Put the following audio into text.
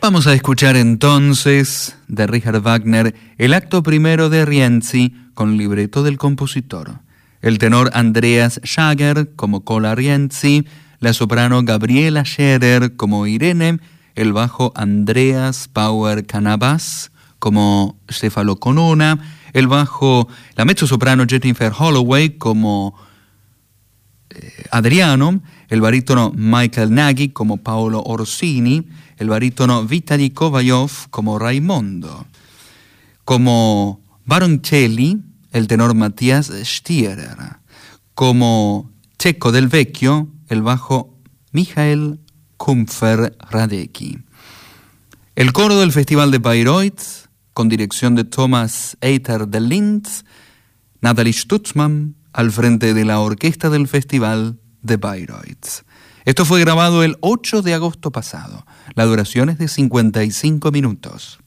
Vamos a escuchar entonces de Richard Wagner el acto primero de Rienzi con libreto del compositor. El tenor Andreas Schager como Cola Rienzi, la soprano Gabriela Scherer como Irene, el bajo Andreas Power Canavas como Cefaloconona, la mezzosoprano Jennifer Holloway como Adriano, el barítono Michael Nagy como Paolo Orsini, el barítono Vitaly Kovalyov como Raimondo, como Baroncelli, el tenor Matthias Stierer, como Cecco del Vecchio, el bajo Michael Kumpfer-Radecki. El coro del Festival de Bayreuth, con dirección de Thomas Eiter de Linz, Nathalie Stutzmann, al frente de la orquesta del Festival de Bayreuth. Esto fue grabado el 8 de agosto pasado. La duración es de 55 minutos.